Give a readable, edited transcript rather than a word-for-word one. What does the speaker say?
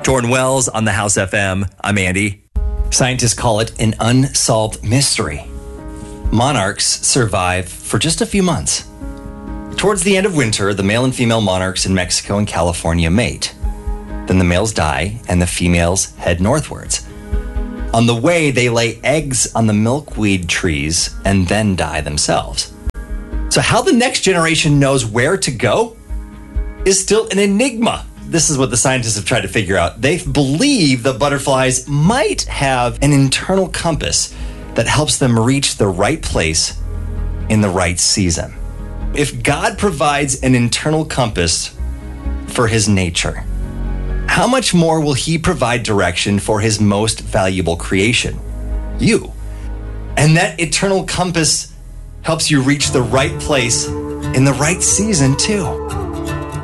Jordan Wells on the House FM. I'm Andy. Scientists call it an unsolved mystery. Monarchs survive for just a few months. Towards the end of winter, the male and female monarchs in Mexico and California mate. Then the males die and the females head northwards. On the way, they lay eggs on the milkweed trees and then die themselves. So how the next generation knows where to go is still an enigma. This is what the scientists have tried to figure out. They believe that butterflies might have an internal compass that helps them reach the right place in the right season. If God provides an internal compass for his nature, how much more will he provide direction for his most valuable creation, you? And that internal compass helps you reach the right place in the right season too.